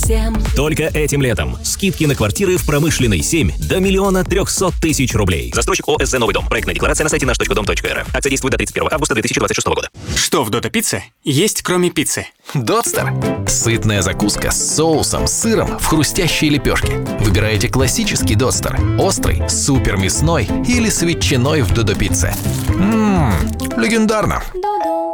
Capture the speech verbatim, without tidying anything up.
всем. Только этим летом. Скидки на квартиры в Промышленной семь до миллиона трехсот тысяч рублей. Застройщик ОСЗ «Новый дом». Проектная декларация на сайте наш точка дом точка эр эф. Акция действует до тридцать первого августа две тысячи двадцать шестого года. Что в Додо Пицце есть, кроме пиццы? Дотстер. Сытная закуска с соусом, сыром в хрустящей лепешке. Выбираете классический Дотстер, острый, супер мясной или с ветчиной в Додо Пицце. Ммм, легендарно.